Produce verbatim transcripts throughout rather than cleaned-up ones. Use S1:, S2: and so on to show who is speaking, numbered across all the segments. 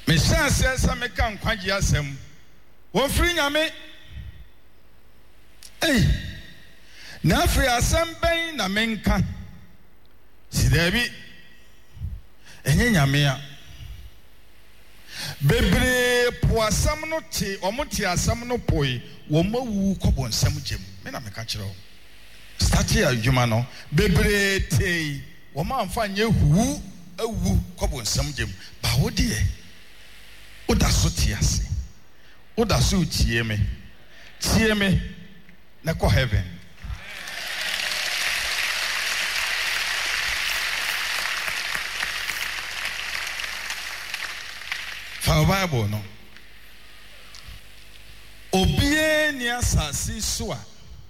S1: Me chance say me kan kwagye asem. Won free nyame. Hey. Na free asem ben na menka. Si debi. Enye nyame a. Bebre po asam no te, omo te asam no poi, wo mawu kobon sam gem. Me na meka kire o. Start here adwuma no. Bebre te, wo ma amfa nye hu awu kobon sam gem. Ba wo de e. Oda so te ase. Oda so tie me. Tie me na ko heaven. For Bible no. Obie ni asasi so a.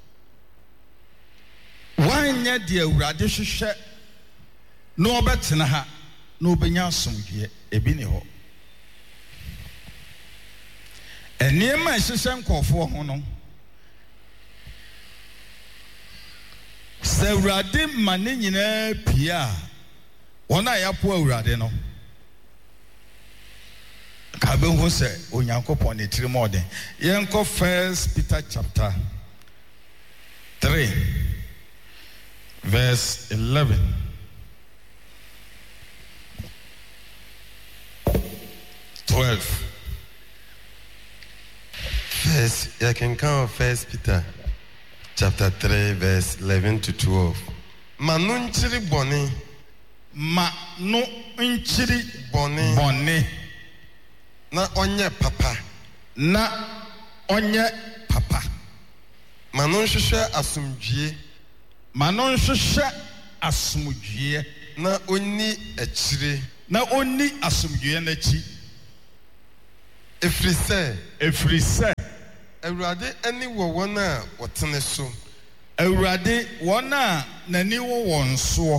S1: Wanya de awurade hwehwe no obetena ha no obenya asomdwe ebi ne ho. Eniema hwehwe nkofo ho no. Se awurade mane nyina pia. Wona yapo awurade no. Kabe hu se onyankopon ne tiri modern. Yenko First Peter chapter three verse eleven. twelve.
S2: First, I can count First Peter chapter three verse eleven to twelve. Manu nchiri boni.
S1: Manu nchiri
S2: boni.
S1: Boni.
S2: Na onye papa.
S1: Na onye papa.
S2: Manu nhwehwe asomdwie.
S1: Manu nhwehwe asomdwie.
S2: Na oni achire.
S1: Na oni asomdwie na chi.
S2: Efrise.
S1: Efrise.
S2: Awurade ani wo wona wotene so.
S1: Awurade wona nani wo wonso.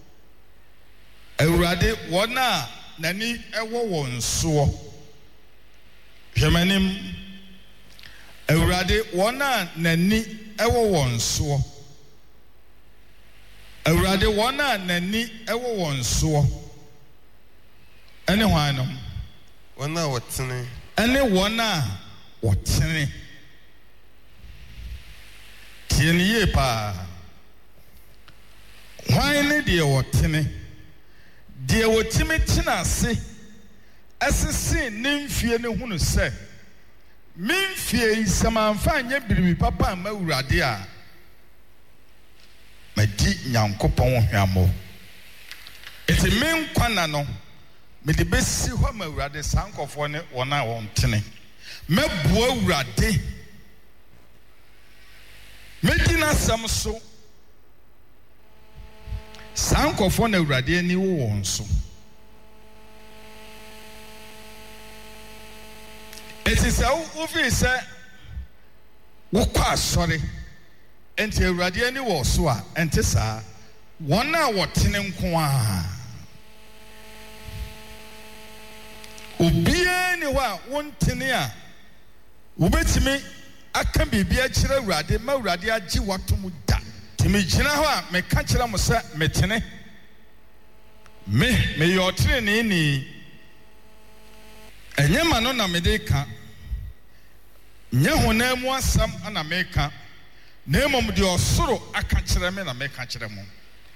S1: Awurade wona nani ewo wonso. Hwemanim. Awurade wona nani ewo wonso. Awurade wona nani ewo wonso. Ene hwanom.
S2: Wona wotene.
S1: Ene wona wotene. Tieniye pa. Hwan ne de wotene. De wotime tina se. Asisi nimfie ne hunu se. Mimfie isamanfa nya biribi papa ma urade a. Madi nyankopon hwamo. Eti menkwana no. Me de besi ho ma urade sankofo ne wona wontene. Mebua urade. Medina samso. Sankofo na urade ni wo wonso. Eti se wo fi se wo kwa asore. Enti urade ani wo so a enti saa. Wona wotene nko a. Obie ni wa wontene a wobetimi aka bibia kire urade ma urade agi watom da. Timi gina ho a me ka kire mo se metene. Me me yotre ni ni. Enye ma no na me de ka. Nye honam asam ana me ka. Na emom de osoro aka kire me na me ka kire mo.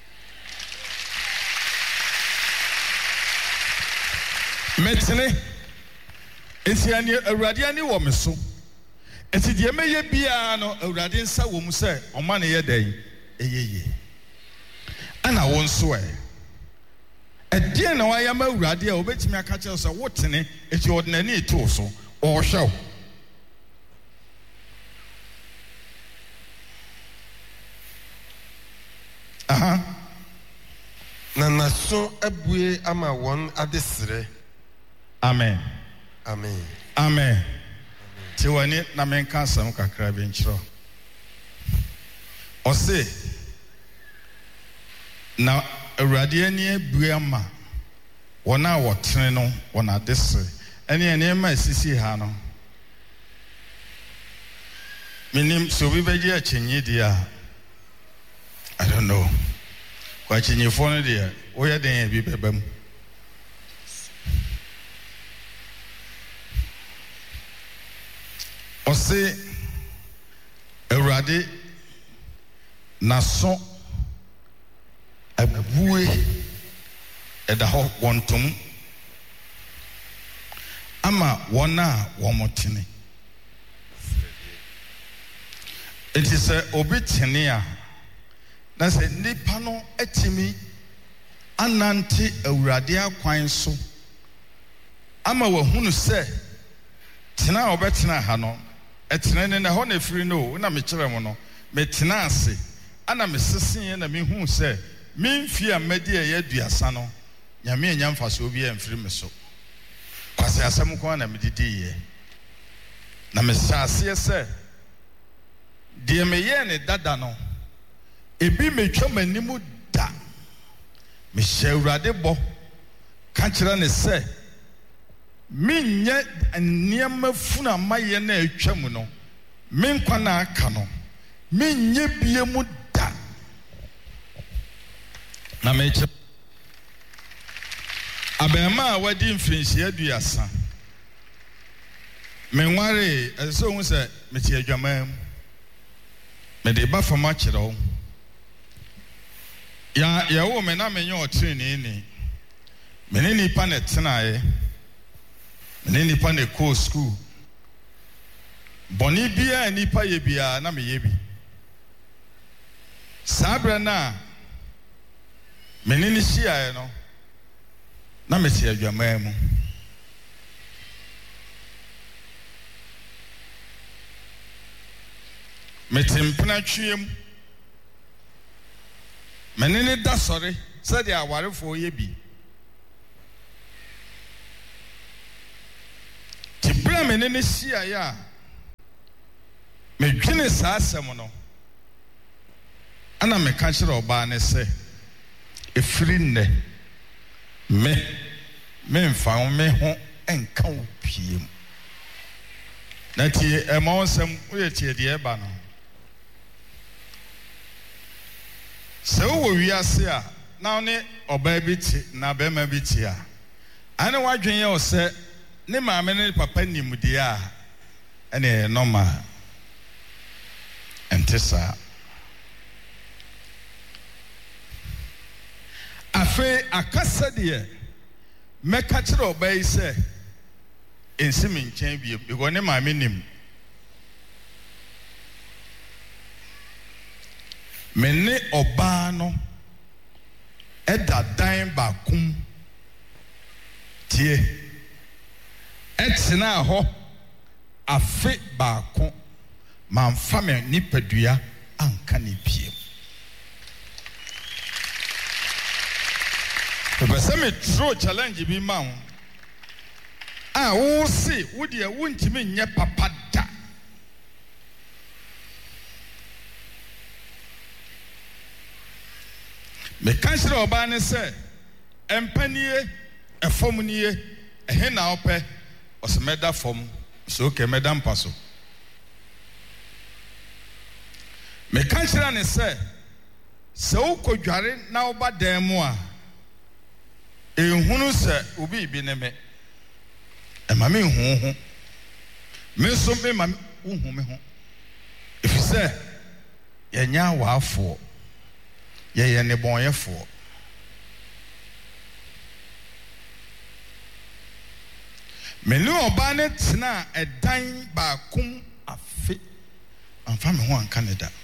S1: Metene enti ani awurade ani wo me so. Enti de meye bia no awurade nsa wo mu se oma ne ye dan eyeye. Ana won so e. Edie na wa ya ma awurade a obetimi aka kire so wotene enti ordinary to so o hwew. Aha.
S2: Na naso abue ama won adesere.
S1: Amen.
S2: Amen.
S1: Amen. Tiwani na menka asam kakra bi nchiro. Ose na awurade ani abue ama wona wotene no wona adesere. Ene ene ma sisi ha no. Minim so bi beji achenyi dia. I don't know. Kwa chenyi fo no dia, oya den bi bebam. ɔse Awurade naso abue ɛda hɔ wɔntom ama wɔn a wɔn tene. Enti sɛ obi tene a na sɛ nipa no atimi anante Awurade akwan so ama wahunu sɛ tena a ɔbɛtena ha no ɛtena ne na hɔ na efiri no na mekyerɛ mo no metena ase ana mesesee na mehu sɛ memfi a madi a yɛ aduasa no nyame anya mfaso bi amfiri me so kwase asɛm ko na medidi yɛ na mehyɛ aseɛ sɛ deɛ meyɛ ne dada no ebi metwa m'anim da mehyɛ Awurade bɔ ka kyerɛ ne sɛ menyɛ nneɛma funu amayɛ na atwa mu no menkwa na aka no menyɛ bie mu da na mekyerɛ abɛɛma a wadi mfirinhyia aduasa menware ɛsɛ sɛ ohun sɛ mete adwaman mu mede ba fam akyerɛ wo ya yɛwo me na menyɛ ɔtrenee ni mene nipa na tenaeɛ mene nipa na kɔɔ school bɔne biara nipa yɛ biara na meyɛ bi saa berɛ no a mene ne hyiaeɛ no na mete adwaman mu mete mpena twiem mene ne da sɔre sɛdeɛ awarefoɔ yɛ bi te berɛ a mene ne hyiaeɛ a medwene saa asɛm no ana meka kyerɛ ɔbaa ne sɛ ɛfiri nnɛ me memfa wo me ho ɛnka wo pie mu na tie ɛma wo nsɛm woyɛ tie deɛ ɛba no sɛ wowɔ wiase a na wo ne ɔbaa bi te na bɛrima bi te a ane wadwen yɛ wo sɛ ne maame ne papa nimdeɛ a ɛne ɛyɛ nɔma ɛnte saa afei akasa deɛ mɛka kyerɛ ɔbaa yi sɛ ɛnsi me nkyɛn bio because ne maame nim me ne ɔbaa no ɛda dan baakom tie ɛtena hɔ afe baako mamfa me nipadua anka ne piem pɛpɛ sɛ me true challenge bi ma wo a wo se wo deɛ wontimi nyɛ papa da meka kyerɛ ɔbaa ne sɛ ɛmpa nie ɛfam nie ɛhe na wopɛ ɔsɛ mɛda fam so okay mɛda mpa so meka kyerɛ ne sɛ sɛ wokɔdware na woba dan mu a ehunu sɛ obi bi ne me ɛma me hu ho me nso me ma wo hu me ho efisɛ yɛnya awaafoɔ yɛyɛ ne bɔnyɛfoɔ me ne ɔbaa ne tena ɛdan baakom afe amfa me ho anka ne da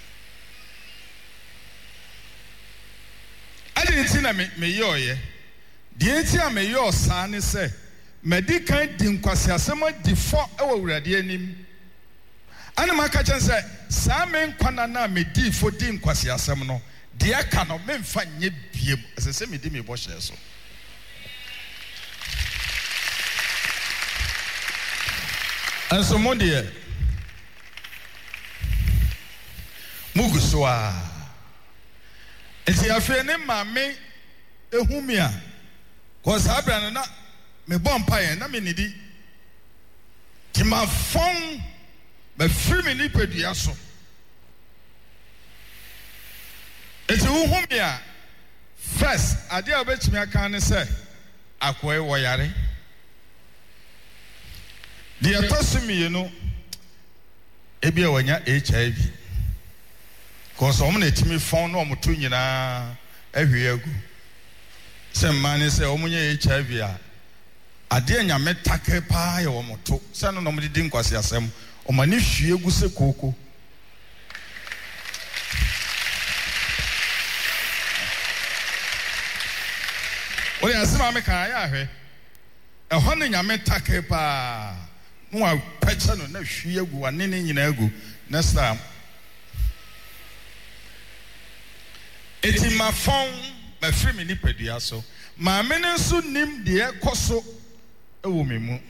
S1: ade nti na me meyɛ ɔyɛ deɛ nti a meyɛ ɔsaa ne sɛ madi kan di nkwasiasɛm adi fɔ ɛwɔ Awurade anim ana maka kyɛn sɛ saa me nkwana na medi fɔ di nkwasiasɛm no deɛ ka no memfa nyɛ biem ɛsɛ sɛ medi me bɔhyɛ so ɛnso mo deɛ mugu so a enti afei ne maame ehu mi a kɔ saa bra no na mebɔ mpaeɛ na menidi ti mafɔn mafiri me nipadua so enti wohu mi a first adeɛ a wobɛtumi aka ne sɛ akoe wɔ yare deɛ ɛtɔ so mmienu ebi wanya H I V cause omo na etimi fon no omo to nyina ahwe agu se mane se omo nya H I V a ade nyame take pa ye omo to se no no mo di nkwase asem omo ne hwie agu se koko Oye asema me kan ya hwe e ho ne nyame take pa no a pecha no na hwie agu ane ne nyina agu next time eti ma fon ma free me ni pedua so ma me ne so nim de ekoso e wo me mu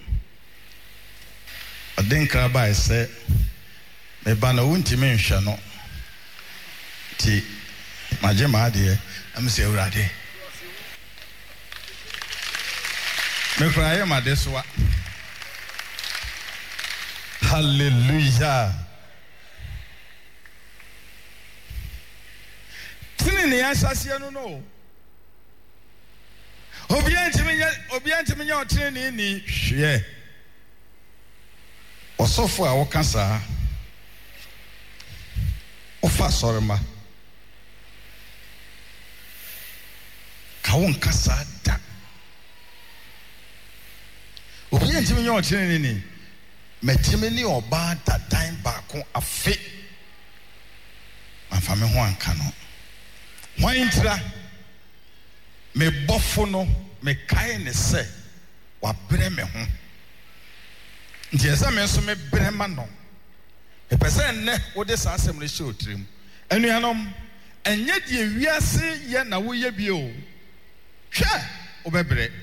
S1: adenka ba ese me ba na wonti me nhwe no ti maje ma de am se urade me kraye ma de so hallelujah tini ne asase no no obi antimi obi antimi nya otene ne ni hwe osofo a wokasa ofa sorema ka won kasa da obi antimi nya otene ne ni metimi ni oba dadan ba ko afe afame ho anka no Waintra me bofo no me kai ne se wa bre me ho ndiesa me so me bre ma no e pese ne wo de sa asem le hye otrim anuanom enye de wiase ye na wo ye bi o hwe obebre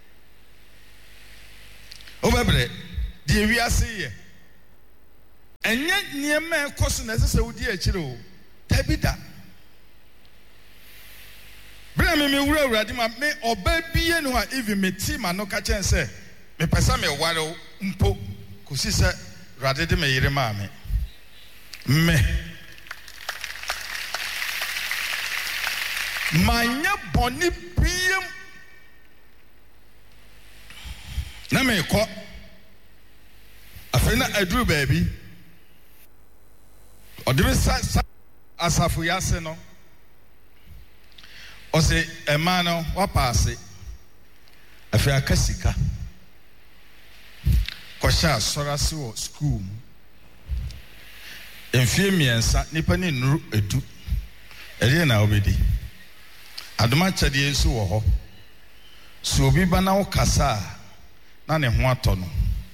S1: obebre de wiase ye enye niema ekoso na sese wo di akire o tabida Brame me wura wura di ma me oba biye no ha even me ti ma no ka chen se me pesa me ware mpo kusi se rade de me yire ma me me manya boni biem na me ko afena aduru baby odebe sa asafu yase no Ose emano wapase afi akasika kosha sorase wo school enfie miensa nipa ni nuru edu ere na obedi adoma chade ensu wo ho so obi bana wo kasa na ne ho ato no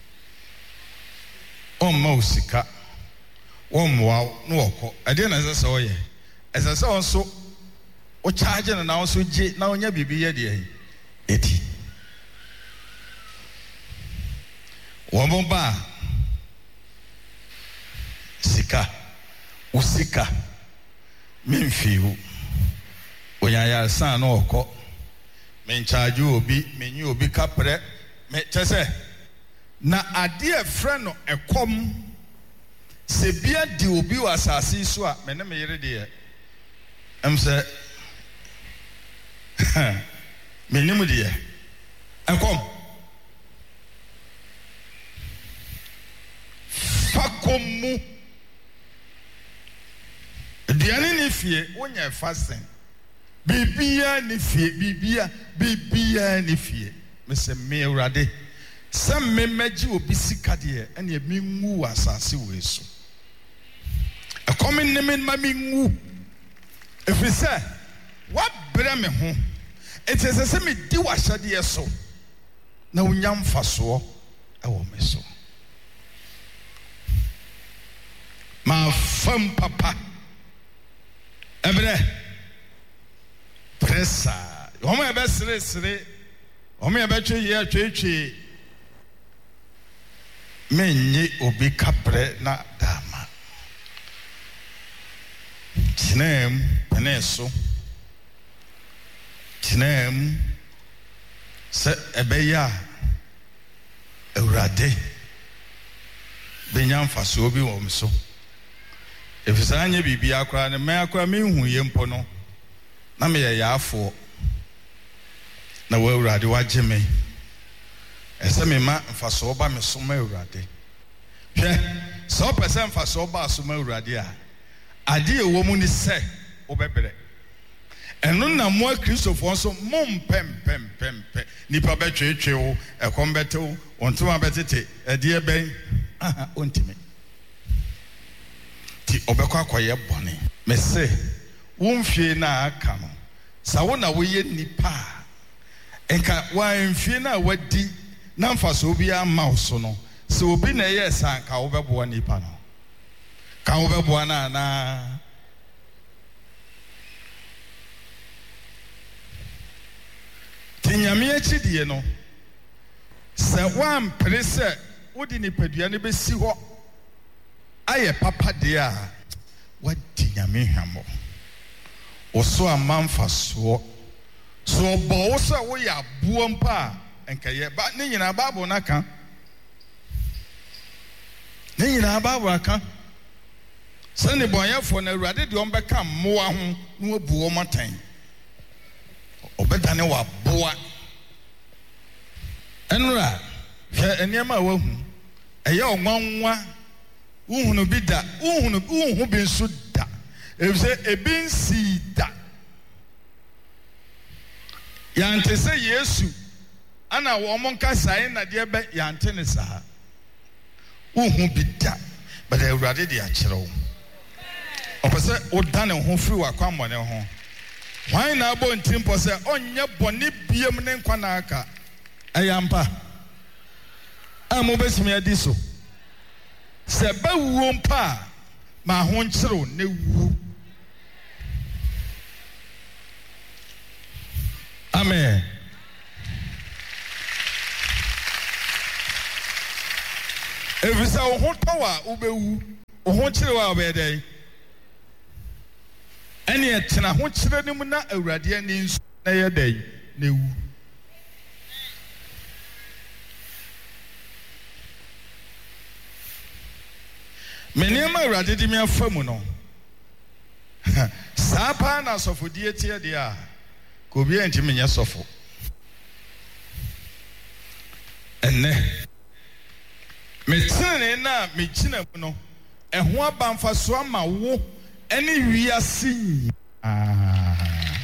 S1: omma osika omwa no woko ade na sese oye esese onso o charge na na so je na onya bibi ye de eti wo mo ba sika usika memfiu onya ya san na okọ men charge obi menyi obi kapre me chese na ade e frɛ no ekom se bia di obi wa asase so a me ne me yere de em se menimu de enkom fakomu diane ni fie wonya fasten bibia ni fie bibia bibia ni fie me se me urade se me meji obi sika de ene me nwu asase we so enkom ne me ma me nwu efise what bre me ho it is a me di wa hyade so na unya mfaso e wo me so ma fam papa ebre pressa o mo ebe sere sere o mo ebe twe ye twe twe menyi obi kapre na dama tinem peneso tinem se ebeya Eurade benyam faso bi wo mso efisa anye bibia akwa ne me akwa me hu ye mpo no na me ye yaafo na wo Eurade waje me ese me ma faso ba me so ma Eurade hwe So person fa so ba so ma urade a ade e wo mu ni se obebere eno na mo Christopher so mom pem pem pem pem nipa betwetwe wo ekombete wo ontuma betete ade ben aha ontime ti obekwa akoye bone me se wo mfie na aka no sa wo na wo ye nipa enka wa mfie na wadi na mfa so bi ama so no se obi na ye sanka wo bebo nipa no ka wo bebo na na tinyame achidie no se wan prese wodi nipadua ne besi ho aye papa de a wadi nyame hwamo oso amanfa so so bo wo se wo ya buo mpa enkaye ba ne nyina bible na kan ne nyina bible kan se ne boyefo na urade de ombeka mmoa ho no abuo matan obedane wa boa enura hwe eniema wa hu eye onwanwa uhunu bi da uhunu uhu bi nso da ebise ebi nsi da yante se Yesu ana wo mo nkasae na de be yante ne saa uhu bi da but Awurade de akere wo opese odane ho firi wa kwamone ho why na abo ntimpo se onye bone biem ne nkwa na aka ayampa amu besimi adi so se ba wuo mpa ma ho nkyero ne wu amen evisa wo ho towa ubewu wo ho nkyero wa obedai ene etena ho kyere nim na Awurade ani nso na yedai na wu menema Awurade di me afamu no sapa na sofodie tie de a ko bi enti menye sofo enne metene na mekina mu no eho abamfa so ama wo ene wiase ah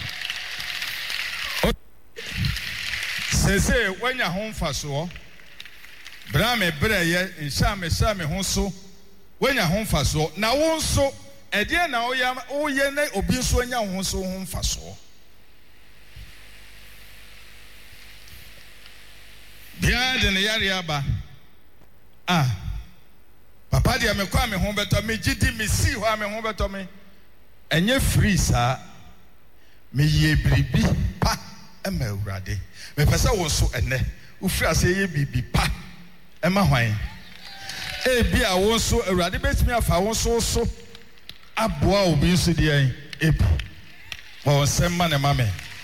S1: sese wanya ho mfa so bra me bra ye nsha me sha me ho so wanya ho mfa so na wo nso ede na wo ya wo ye na obi nso anya ho so ho mfa so bia de ne yare aba ah papa dia me kwa me ho beto me gidi me si ho me ho beto me enye free sa me ye bribi pa e ma Awurade me pese wo so ene wo free ase ye bibi pa e ma hwan e bia wo so Awurade betimi afa wo so so aboa obi nso di en e bi wo semma ne ma me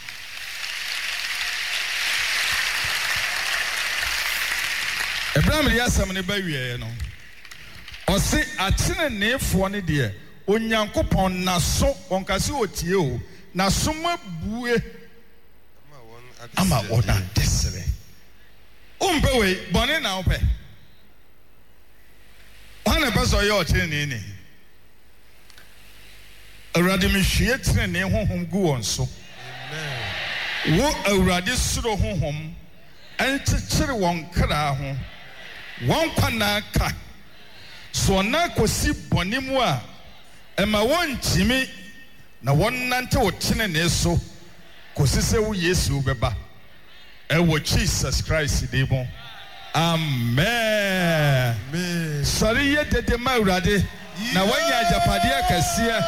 S1: Abraham ya sam ne ba wiye no o se atene nefo ne de onyankopon naso onkase otie o naso mabue ama ona desere umbe we bone na ope wana beso ye otene ne ne Awurade me hwie tene ne honhom gu won so amen wo Awurade suro honhom enkyekere won kra ho won kwana ka so na kosi bone mu a ema won chimi na won nante wotene ne so kosi se wo Yesu beba e wo Jesus Christ de mo amen amen sori ye dede ma Awurade na wanya ajapade akase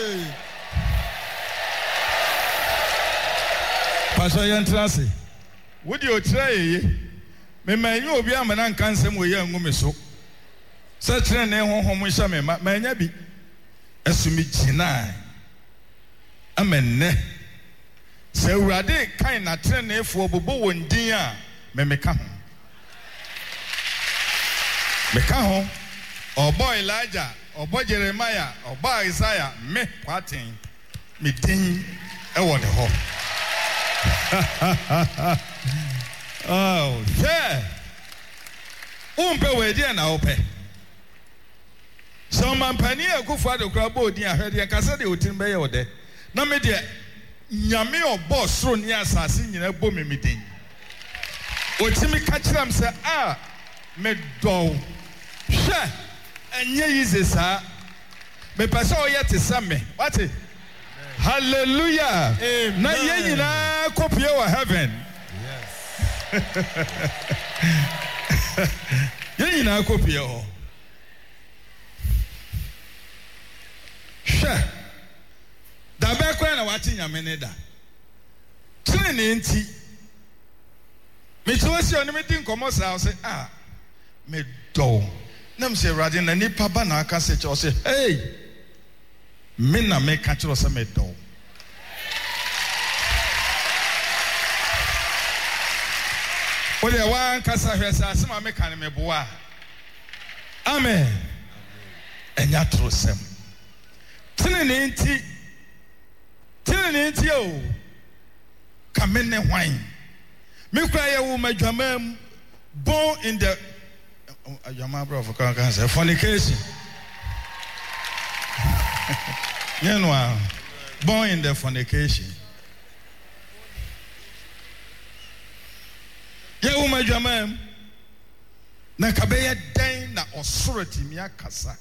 S1: pastor yantrase wodi otira yeye me manyi obi amana nkansem wo ye ngume so se kire ne honhom hya me ma manya bi asumi gina amenne se Awurade kan na tire ne fo bobo wondin a me meka ho meka ho obo Elijah obo Jeremiah obo Isaiah me kwaten me din e wo de ho oh yeah umpe we dia na ope Boma Pani Akufo Addo kura bo din ahwede en kasa de otin be ye ode na me de nyame obo soro ni asase nyina bo me midin otimi ka kiram se a me do hwe enye yize sa me pese o ye te same what hallelujah amen na ye nyina kopie wa heaven yes ye nyina kopie ho hwe da be kwa na wati nyame ne da tene ne nti me tuwasi oni me tin komo sa o se ah me do nam se rade na nipa ba na aka se che o se hey me na me ka chiro se me do o de wa kasa hwesa se ma me kan me boa amen enya tro sem tene ne nti tene ne nti o kamene hwan me kura ye wo madwamam born in the adwama bro for kan kan say fornication you know born in the fornication ye wo madwamam na kabeye den na authority mi akasa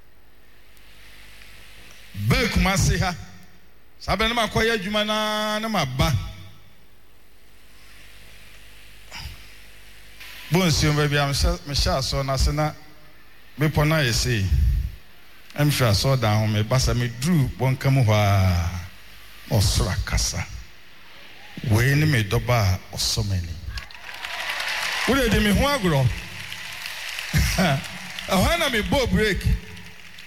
S1: back masiha sabe na makoye adwuma na na maba Bonsium baby, I'm sure so Nasana Bepona you see. I'm sure I saw down me basa me drew one kamuha or Surakasa. When me doba or so many. What did me huagro? I wanna me bow break.